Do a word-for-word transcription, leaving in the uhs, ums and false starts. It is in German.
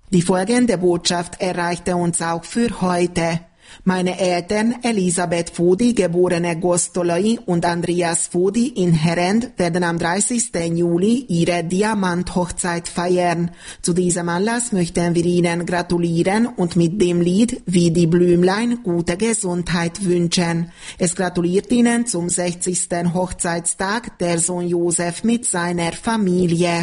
Die folgende Botschaft erreichte uns auch für heute. Meine Eltern Elisabeth Fodi, geborene Gostolai, und Andreas Fodi in Herend werden am dreißigsten Juli ihre Diamant-Hochzeit feiern. Zu diesem Anlass möchten wir Ihnen gratulieren und mit dem Lied Wie die Blümlein gute Gesundheit wünschen. Es gratuliert Ihnen zum sechzigsten Hochzeitstag der Sohn Josef mit seiner Familie.